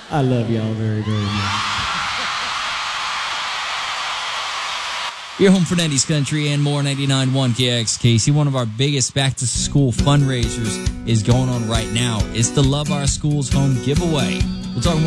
I love y'all very, very much. You're home for 90s Country and more 99.1 KXKC. One of our biggest back-to-school fundraisers is going on right now. It's the Love Our Schools Home giveaway. We'll talk more